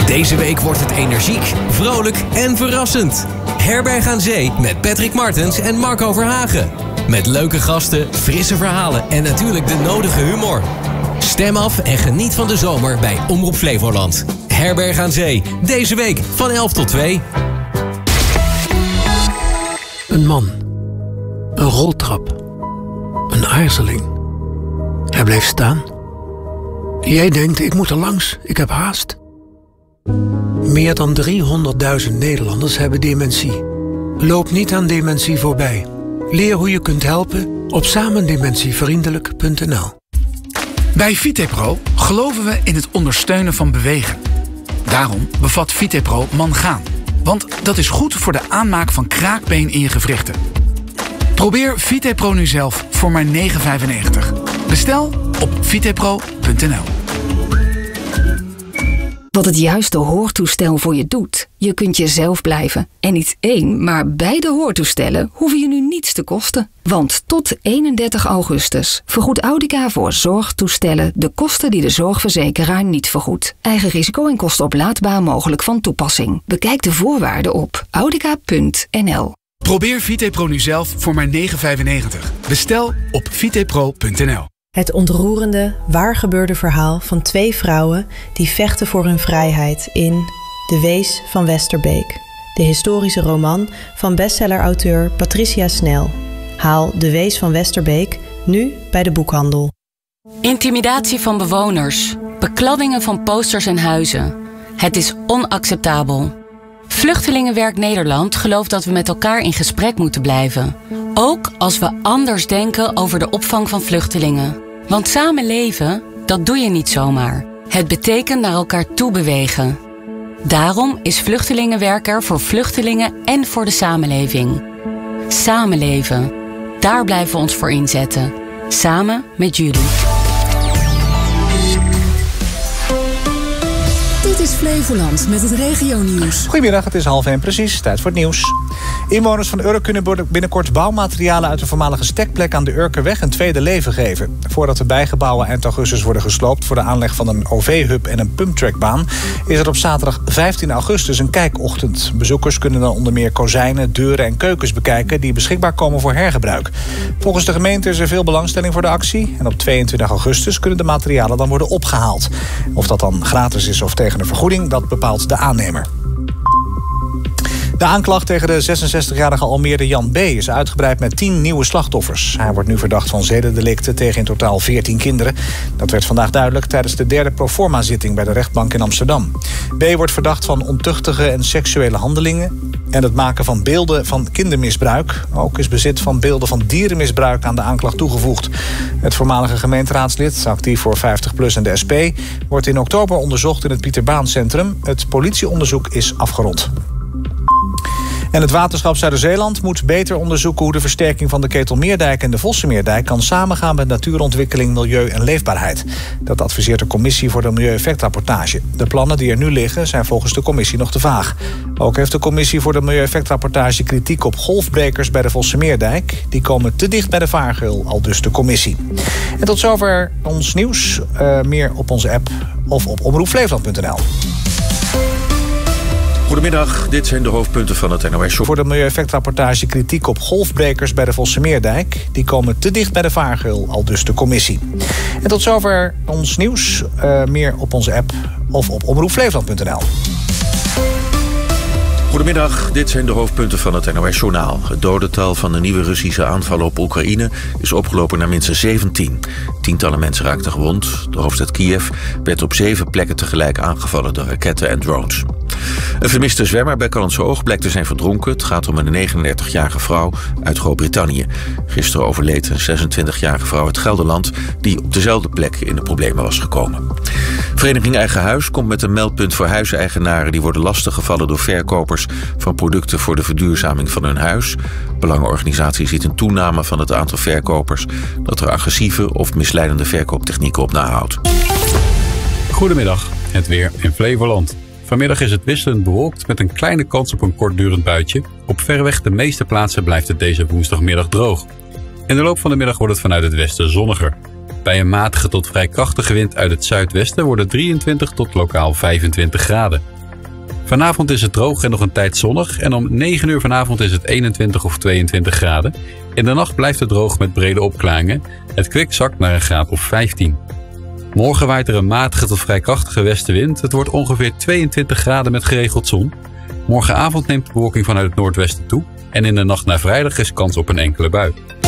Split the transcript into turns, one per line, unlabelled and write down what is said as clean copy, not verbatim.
Deze week wordt het energiek, vrolijk en verrassend. Herberg aan Zee met Patrick Martens en Marco Verhagen. Met leuke gasten, frisse verhalen en natuurlijk de nodige humor. Stem af en geniet van de zomer bij Omroep Flevoland. Herberg aan Zee, deze week van 11 tot 2.
Een man. Een roltrap. Een aarzeling. Hij bleef staan. Jij denkt, ik moet er langs, ik heb haast. Meer dan 300.000 Nederlanders hebben dementie. Loop niet aan dementie voorbij. Leer hoe je kunt helpen op samendementievriendelijk.nl.
Bij Vitepro geloven we in het ondersteunen van bewegen. Daarom bevat Vitepro mangaan. Want dat is goed voor de aanmaak van kraakbeen in je gewrichten. Probeer Vitepro nu zelf voor maar €9,95. Bestel op vitepro.nl.
Wat het juiste hoortoestel voor je doet. Je kunt jezelf blijven. En niet één, maar beide hoortoestellen hoeven je nu niets te kosten. Want tot 31 augustus vergoedt Audica voor zorgtoestellen de kosten die de zorgverzekeraar niet vergoedt. Eigen risico en kosten oplaadbaar mogelijk van toepassing. Bekijk de voorwaarden op audica.nl.
Probeer Vitepro nu zelf voor maar €9,95. Bestel op vitepro.nl.
Het ontroerende, waargebeurde verhaal van 2 vrouwen die vechten voor hun vrijheid in De Wees van Westerbeek. De historische roman van bestsellerauteur Patricia Snel. Haal De Wees van Westerbeek nu bij de boekhandel.
Intimidatie van bewoners, bekladdingen van posters en huizen. Het is onacceptabel. Vluchtelingenwerk Nederland gelooft dat we met elkaar in gesprek moeten blijven. Ook als we anders denken over de opvang van vluchtelingen. Want samen leven, dat doe je niet zomaar. Het betekent naar elkaar toe bewegen. Daarom is Vluchtelingenwerk er voor vluchtelingen en voor de samenleving. Samenleven, daar blijven we ons voor inzetten. Samen met jullie.
Dit is Flevoland met het regionieuws.
Goedemiddag, het is 12:30 precies. Tijd voor het nieuws. Inwoners van Urk kunnen binnenkort bouwmaterialen uit de voormalige stekplek aan de Urkerweg een tweede leven geven. Voordat de bijgebouwen eind augustus worden gesloopt voor de aanleg van een OV-hub en een pumptrackbaan, is er op zaterdag 15 augustus een kijkochtend. Bezoekers kunnen dan onder meer kozijnen, deuren en keukens bekijken die beschikbaar komen voor hergebruik. Volgens de gemeente is er veel belangstelling voor de actie en op 22 augustus kunnen de materialen dan worden opgehaald. Of dat dan gratis is of tegen een vergoeding, dat bepaalt de aannemer. De aanklacht tegen de 66-jarige Almeerder Jan B. is uitgebreid met 10 nieuwe slachtoffers. Hij wordt nu verdacht van zedendelicten tegen in totaal 14 kinderen. Dat werd vandaag duidelijk tijdens de derde proforma-zitting bij de rechtbank in Amsterdam. B. wordt verdacht van ontuchtige en seksuele handelingen en het maken van beelden van kindermisbruik. Ook is bezit van beelden van dierenmisbruik aan de aanklacht toegevoegd. Het voormalige gemeenteraadslid, actief voor 50PLUS en de SP, wordt in oktober onderzocht in het Pieter Baan Centrum. Het politieonderzoek is afgerond. En het waterschap Zuiderzeeland moet beter onderzoeken hoe de versterking van de Ketelmeerdijk en de Vossenmeerdijk kan samengaan met natuurontwikkeling, milieu en leefbaarheid. Dat adviseert de Commissie voor de Milieueffectrapportage. De plannen die er nu liggen zijn volgens de commissie nog te vaag. Ook heeft de Commissie voor de Milieueffectrapportage kritiek op golfbrekers bij de Vossenmeerdijk. Die komen te dicht bij de vaargeul, aldus de commissie. En tot zover ons nieuws. Meer op onze app of op omroepflevoland.nl.
Goedemiddag, dit zijn de hoofdpunten van het NOS-show.
Voor de Milieueffectrapportage kritiek op golfbrekers bij de Vossenmeerdijk. Die komen te dicht bij de vaargeul, aldus de commissie. En tot zover ons nieuws. Meer op onze app of op omroepflevoland.nl.
Goedemiddag, dit zijn de hoofdpunten van het NOS-journaal. Het dodental van de nieuwe Russische aanvallen op Oekraïne is opgelopen naar minstens 17. Tientallen mensen raakten gewond. De hoofdstad Kiev werd op 7 plekken tegelijk aangevallen door raketten en drones. Een vermiste zwemmer bij Callantsoog blijkt te zijn verdronken. Het gaat om een 39-jarige vrouw uit Groot-Brittannië. Gisteren overleed een 26-jarige vrouw uit Gelderland die op dezelfde plek in de problemen was gekomen. Vereniging Eigen Huis komt met een meldpunt voor huiseigenaren die worden lastiggevallen door verkopers van producten voor de verduurzaming van hun huis. Belangenorganisatie ziet een toename van het aantal verkopers dat er agressieve of misleidende verkooptechnieken op nahoudt.
Goedemiddag, het weer in Flevoland. Vanmiddag is het wisselend bewolkt met een kleine kans op een kortdurend buitje. Op verreweg de meeste plaatsen blijft het deze woensdagmiddag droog. In de loop van de middag wordt het vanuit het westen zonniger. Bij een matige tot vrij krachtige wind uit het zuidwesten worden 23 tot lokaal 25 graden. Vanavond is het droog en nog een tijd zonnig. En om 9 uur vanavond is het 21 of 22 graden. In de nacht blijft het droog met brede opklaringen. Het kwik zakt naar een graad of 15. Morgen waait er een matige tot vrij krachtige westenwind. Het wordt ongeveer 22 graden met geregeld zon. Morgenavond neemt de bewolking vanuit het noordwesten toe. En in de nacht naar vrijdag is kans op een enkele bui.